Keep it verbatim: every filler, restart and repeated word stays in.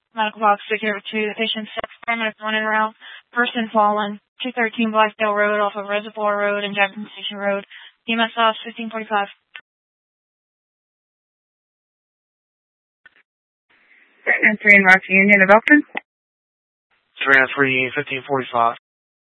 Medical box to give to the patient six paramedics one in route. Person fallen. two thirteen Blackdale Road off of Reservoir Road and Jackson Station Road. E M S off fifteen forty-five. And three in Rocky Union, Development. three and three, fifteen forty-five.